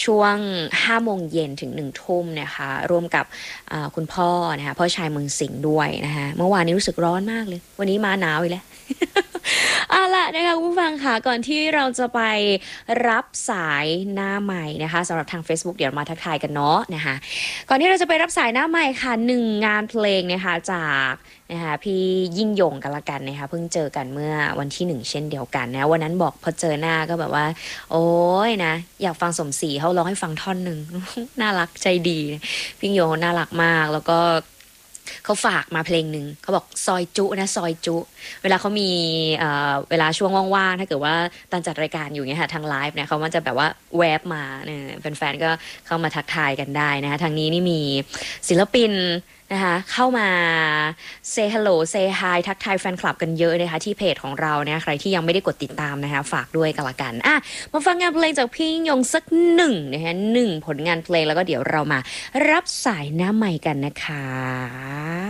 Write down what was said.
ช่วง5 โมงเย็นถึง1 ทุ่มนะคะร่วมกับคุณพ่อนะคะพ่อชายเมืองสิงห์ด้วยนะคะเมื่อวานนี้รู้สึกร้อนมากเลยวันนี้มาหนาวอีกแล้ว เอาล่ะนะคะคุณผู้ฟังค่ะก่อนที่เราจะไปรับสายหน้าใหม่นะคะสำหรับทาง Facebook เดี๋ยวมาทักทายกันเนาะนะคะก่อนที่เราจะไปรับสายหน้าใหม่ค่ะ1 งานเพลงนะคะจากนะคะพี่ยิ่งยงกันละกันนะคะเพิ่งเจอกันเมื่อวันที่1เช่นเดียวกันนะวันนั้นบอกพอเจอหน้าก็แบบว่าโอ้ยนะอยากฟังสมศรีเขาร้องให้ฟังท่อนหนึ่ง น่ารักใจดีพี่ยิ่งยงเขาน่ารักมากแล้วก็เขาฝากมาเพลงหนึ่งเขาบอกซอยจุนะซอยจุเวลาเขามีเวลาช่วงว่างๆถ้าเกิดว่าตอนจัดรายการอยู่เงี้ยค่ะทางไลฟ์เนี่ยเขามันจะแบบว่าแวบมาเนี่ยแฟนๆก็เข้ามาทักทายกันได้นะคะทางนี้นี่มีศิลปินนะคะเข้ามา say hello say hi ทักทายแฟนคลับกันเยอะนะคะที่เพจของเราเนี่ยใครที่ยังไม่ได้กดติดตามนะคะฝากด้วยกันละกันมาฟังงานเพลงจากพี่ยิ่งยงสัก1นะคะ1 ผลงานเพลงแล้วก็เดี๋ยวเรามารับสายหน้าใหม่กันนะคะ